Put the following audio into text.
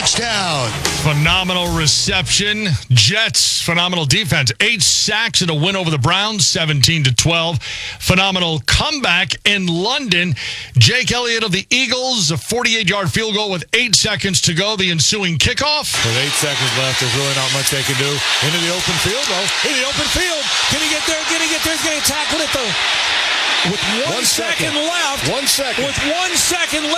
touchdown. Phenomenal reception. Jets, phenomenal defense. 8 sacks in a win over the Browns, 17-12. Phenomenal comeback in London. Jake Elliott of the Eagles, a 48-yard field goal with 8 seconds to go. The ensuing kickoff. With 8 seconds left, there's really not much they can do. Into the open field, though. In the open field. Can he get there? Can he get there? He's going to tackle it, though. With 1 second left. 1 second. With 1 second left.